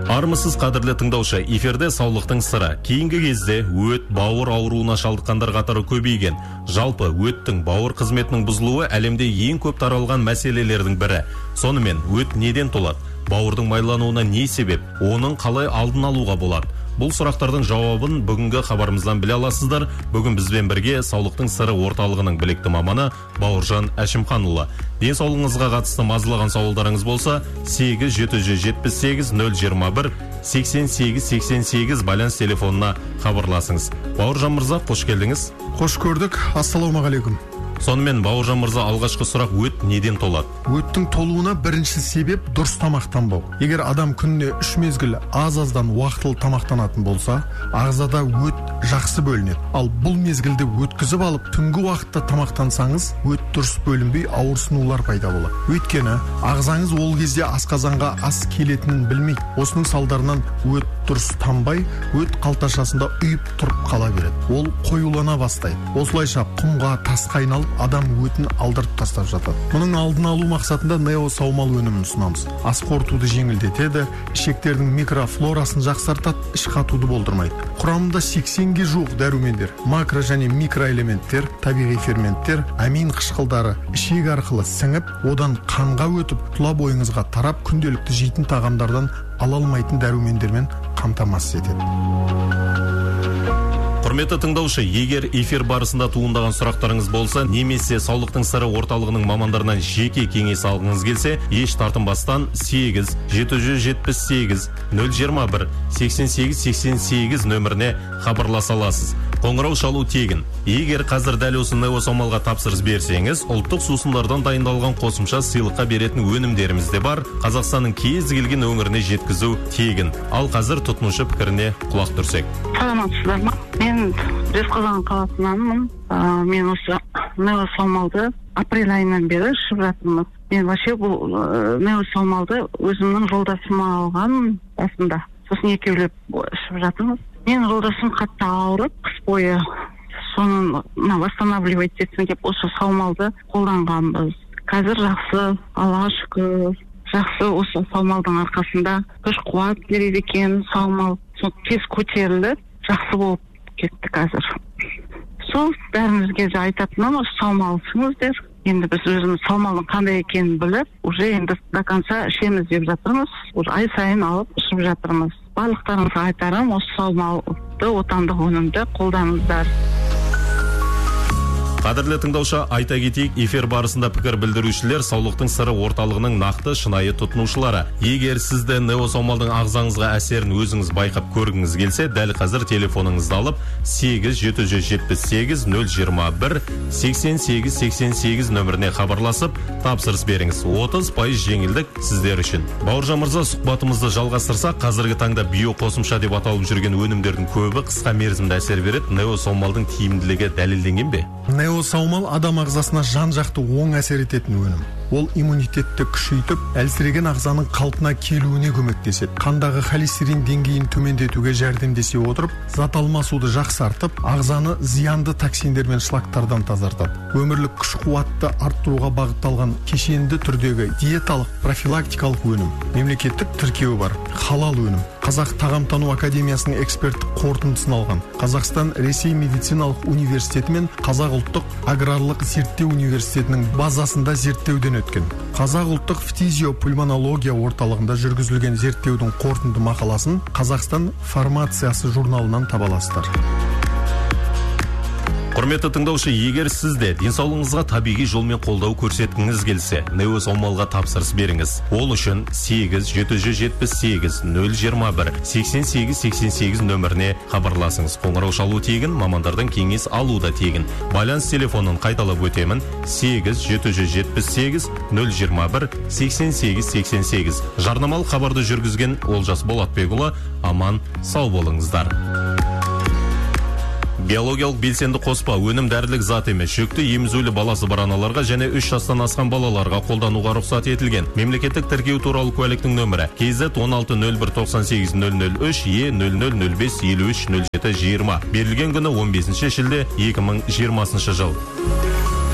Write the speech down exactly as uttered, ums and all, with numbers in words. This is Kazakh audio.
Армысыз қадірлі тыңдаушы, эфирде саулықтың сыры. Кейінгі кезде өт, бауыр ауруына шалдыққандар қатары көбейген. Жалпы өттің бауыр қызметінің бұзылуы әлемде ең көп таралған мәселелердің бірі. Сонымен өт неден толады? Бауырдың майлануына не себеп? Оның қалай алдын алуға болады? Бұл сұрақтардың жауабын бүгінгі хабарымыздан біле аласыздар. Бүгін бізбен бірге саулықтың сыры орталығының білікті маманы Бауыржан Әшімханұлы. Денсаулығыңызға қатысты мазалаған сауалдарыңыз болса, сегіз жеті жүз жетпіс сегіз нөл жиырма бір сексен сегіз сексен сегіз байланыс телефонына хабарласыңыз. Бауыржан мырза, қош келдіңіз. Қош көрдік. Ассалаумағалейкум. Сонымен Бауыржан мырза, алғашқы сұрақ: өт неден толады? Өттің толуына бірінші себеп дұрыс тамақтанбау. Егер адам күніне үш мезгіл аз-аздан уақытылы тамақтанатын болса, ағзада өт жақсы бөлінеді. Ал бұл мезгілді өткізіп алып, түнгі уақытта тамақтансаңыз, өт дұрыс бөлінбей ауырсынулар пайда болады. Өйткені ағзаңыз ол кезде асқазанға ас келетінін білмейді. Осының салдарынан өт дұрыс тамбай, өт қалташасында үйіп тұрып қала береді. Ол қоюлана бастайды. Осылайша құмға, тасқа айналып, адам өтін алдырып тастап жатады. Мұның алдын алу мақсатында нео саумал өнімін ұсынамыз. Ас қорытуды жеңілдетеді, ішектердің микрофлорасын жақсартады, іш қатуды болдырмайды. Құрамында сексенге жуық дәрумендер, макро және микроэлементтер, табиғи ферменттер, амин қышқылдары ішек арқылы сіңіп, одан қанға өтіп, тұла бойыңызға тарап, күнделікті жейтін тағамдардан ала алмайтын дәрумендермен қамтамасыз етеді. Құрметті тыңдаушы, егер эфир барысында туындаған сұрақтарыңыз болса, немесе саулықтың сыры орталығының мамандарынан жеке кеңес алғыңыз келсе, еш тартынбастан сегіз жеті жүз жетпіс сегіз нөл жиырма бір сексен сегіз сексен сегіз нөміріне хабарласа аласыз. Қоңырау шалу тегін. Егер қазір дәл осы нео саумалға тапсырыс берсеңіз, ұлттық сусындардан дайындалған қосымша сыйлыққа беретін өнімдеріміз де бар. Қазақстанның кез келген өңіріне жеткізу тегін. Ал қазір тұтынушы пікіріне құлақ түрсек. Саламатсыздар ма? Мен Жезқазған қаласынанмын. Мен осы нео саумалды апрель айынан бері ішіп жатырмыз. Мен вообще бұл нео саумалды өзімнің жолдасыма алған басында. Сосын екеулеп ішіп жатырмыз. Мен жолдасым қатты ауырып, қыс бойы соны восстанавливать етсін деп осы саумалды қолданғанбыз. Қазір жақсы, Аллаға шүкір, жақсы. Осы саумалдың арқасында күш қуат береді екен саумал. Сол тез көтерілді, жақсы болып кетті қазір. Сол бәрімізге де айтатыным, осы саумал ішіңіздер. Енді біз өзіміз саумалдың қандай екенін біліп, уже енді до конца ішеміз деп жатырмыз. Уже ай сайын алып ішіп жатырмыз. Барлықтарыңызға айтарым, осы саумалды отандық өнімді қолданыңыздар. Қадірлі тыңдаушы, айта кетейік, эфир барысында пікір білдірушілер саулықтың сыры орталығының нақты шынайы тұтынушылары. Егер сізді нео саумалдың ағзаңызға әсерін өзіңіз байқап көргіңіз келсе, дәл қазір телефоныңызды алып сегіз жеті жүз жетпіс сегіз нөл жиырма бір сексен сегіз сексен сегіз нөміріне хабарласып, тапсырыс беріңіз. отыз пайыз жеңілдік сіздер үшін. Бауыржан мырза, сұхбатымызды жалғастырсақ, қазіргі таңда био қосымша деп аталып жүрген өнімдердің көбі қысқа мерзімді әсер береді. Нео саумалдың тиімділігі дәлелденген бе? Нео саумал адам ағзасына жан-жақты оң әсер ететін өнім. Ол иммунитетті күшейтіп, әлсіреген ағзаның қалпына келуіне көмектеседі. Қандағы холестерин деңгейін төмендетуге жәрдемдесе отырып, зат алмасуды жақсартып, ағзаны зиянды токсиндер мен шлактардан тазартады. Өмірлік күш қуатты арттыруға бағытталған кешенді түрдегі диеталық профилактикалық өнім. Мемлекеттік тіркеуі бар. Халал өнім. Қазақ тағамтану академиясының эксперттік қорытындысын алған. Қазақстан Ресей медициналық университеті мен Қазақ ұлттық аграрлық зерттеу университетінің базасында зерттеуден өткен. Қазақ ұлттық фтизиопульмонология орталығында жүргізілген зерттеудің қорытынды мақаласын Қазақстан фармациясы журналынан таба аласыздар. Құрметті тыңдаушы, егер сізде денсаулығыңызға табиғи жолмен қолдау көрсеткіңіз келсе, нео саумалға тапсырыс беріңіз. Ол үшін сегіз жеті жүз жетпіс сегіз нөл жиырма бір сексен сегіз сексен сегіз нөміріне хабарласыңыз. Қоңырау шалу тегін, мамандардан кеңес алу да тегін. Байланыс телефонын қайталап өтемін: сегіз жеті жүз жетпіс сегіз нөл жиырма бір сексен сегіз сексен сегіз. Жарнамалық хабарды жүргізген Олжас Болатбекұлы. Аман, сау болыңыздар. Биологиялық белсенді қоспа өнім дәрілік зат емес, жүкті емізулі баласы бар аналарға және үш жастан асқан балаларға қолдануға рұқсат етілген. Мемлекеттік тіркеу туралы куәліктің нөмірі кз он алты нөл бір тоқсан сегіз нөл нөл үш е нөл нөл нөл бес елу үш нөл жеті жиырма. Берілген күні он бесінші шілде екі мың жиырмасыншы жыл.